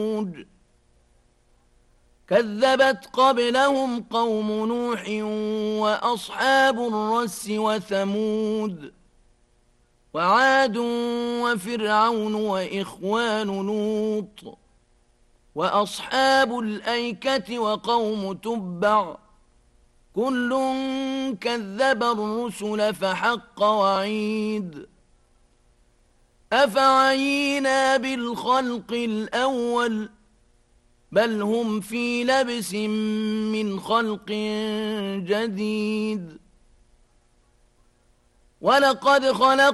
كذبت قبلهم قوم نوح وأصحاب الرس وثمود وعاد وفرعون وإخوان لوط وأصحاب الأيكة وقوم تبع كل كذب الرسل فحق وعيد أفعينا بالخلق الأول بل هم في لبس من خلق جديد ولقد خلق